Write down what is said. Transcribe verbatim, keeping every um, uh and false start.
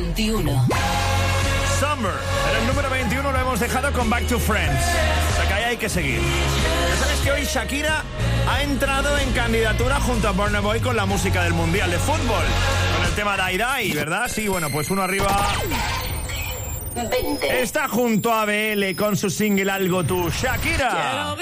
veintiuno. Summer. En el número veintiuno lo hemos dejado con Back to Friends. O sea que ahí hay que seguir. ¿Ya sabes que hoy Shakira ha entrado en candidatura junto a Burna Boy con la música del Mundial de Fútbol? Con el tema Die Die, ¿verdad? Sí, bueno, pues uno arriba. veinte. Está junto a B L con su single Algo Tú. Shakira.